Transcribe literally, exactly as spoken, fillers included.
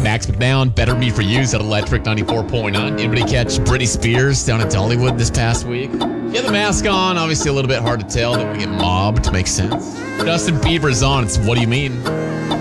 Max McNown, Better Me For You's at Electric ninety-four point nine. Anybody catch Britney Spears down at Dollywood this past week? She had the mask on. Obviously a little bit hard to tell that we get mobbed. Makes sense. Justin Bieber's on. It's What Do You Mean?